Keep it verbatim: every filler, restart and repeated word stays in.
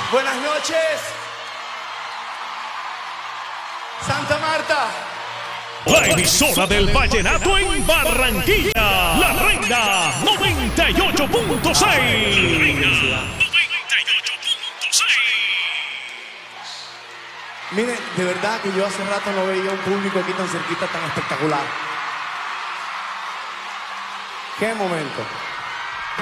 Buenas noches. Santa Marta. La emisora del vallenato en Barranquilla. La Reina noventa y ocho punto seis. Miren, de verdad que yo hace rato no veía un público aquí tan cerquita, tan espectacular. ¡Qué momento!